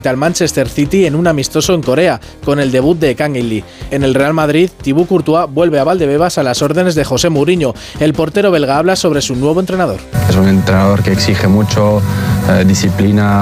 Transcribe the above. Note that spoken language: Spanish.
al Manchester City en un amistoso en Corea, con el debut de Kang In-lee. En el Real Madrid, Thibaut Courtois vuelve a Valdebebas a las órdenes de José Mourinho. El portero belga habla sobre su nuevo entrenador. Es un entrenador que exige mucho, disciplina,